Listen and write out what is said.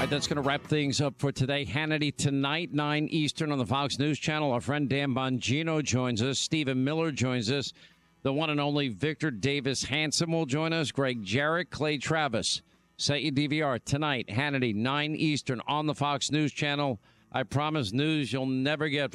right, that's going to wrap things up for today. Hannity tonight, 9 Eastern on the Fox News Channel. Our friend Dan Bongino joins us. Stephen Miller joins us. The one and only Victor Davis Hanson will join us. Greg Jarrett, Clay Travis. Set your DVR tonight, Hannity, 9 Eastern on the Fox News Channel. I promise news you'll never get